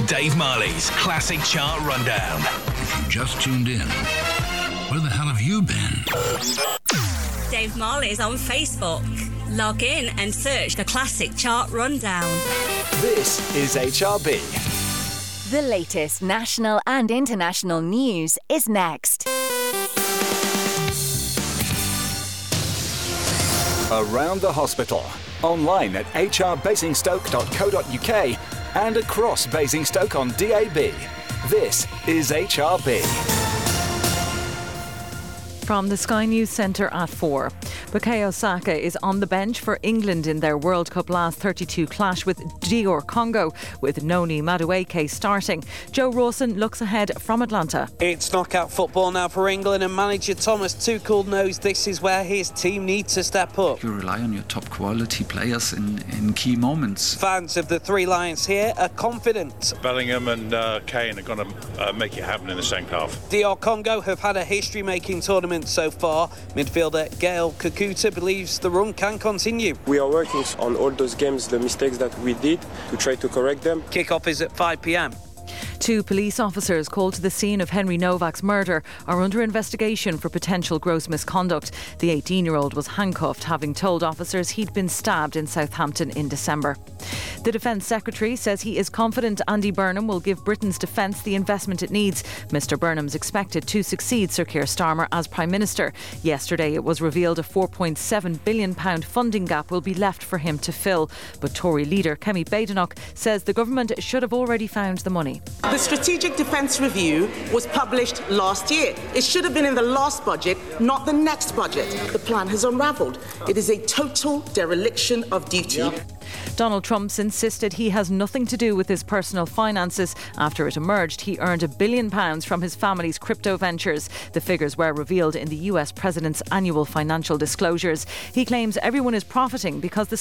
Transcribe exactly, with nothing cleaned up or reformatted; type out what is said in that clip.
Dave Marley's Classic Chart Rundown. If you just tuned in, where the hell have you been? Dave Marley is on Facebook. Log in and search the Classic Chart Rundown. This is H R B. The latest national and international news is next. Around the hospital. Online at h r basingstoke dot co dot u k and across Basingstoke on D A B. This is H R B. From the Sky News Centre at four. Bukayo Saka is on the bench for England in their World Cup last thirty-two clash with D R Congo, with Noni Madueke starting. Joe Rawson looks ahead from Atlanta. It's knockout football now for England, and manager Thomas Tuchel knows this is where his team needs to step up. You rely on your top quality players in, in key moments. Fans of the Three Lions here are confident. Bellingham and uh, Kane are going to uh, make it happen in the second half. D R Congo have had a history-making tournament so far. Midfielder Gael Kakuta believes the run can continue. We are working on all those games, the mistakes that we did, to try to correct them. Kick-off is at five p m. Two police officers called to the scene of Henry Novak's murder are under investigation for potential gross misconduct. The eighteen-year-old was handcuffed, having told officers he'd been stabbed in Southampton in December. The Defence Secretary says he is confident Andy Burnham will give Britain's defence the investment it needs. Mister Burnham's expected to succeed Sir Keir Starmer as Prime Minister. Yesterday it was revealed a four point seven billion pounds funding gap will be left for him to fill. But Tory leader Kemi Badenoch says the government should have already found the money. The Strategic Defence Review was published last year. It should have been in the last budget, not the next budget. The plan has unravelled. It is a total dereliction of duty. Yep. Donald Trump's insisted he has nothing to do with his personal finances after it emerged he earned a billion pounds from his family's crypto ventures. The figures were revealed in the U S president's annual financial disclosures. He claims everyone is profiting because the